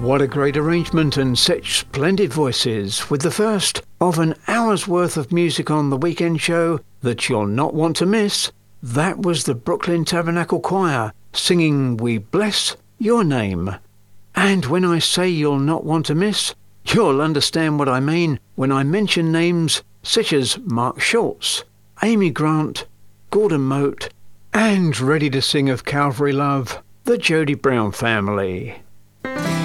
What a great arrangement and such splendid voices, with the first of an hour's worth of music on the weekend show that you'll not want to miss. That was the Brooklyn Tabernacle Choir singing We Bless Your Name. And when I say you'll not want to miss, you'll understand what I mean when I mention names such as Mark Schultz, Amy Grant, Gordon Mote, and ready to sing of Calvary Love, the Jody Brown family.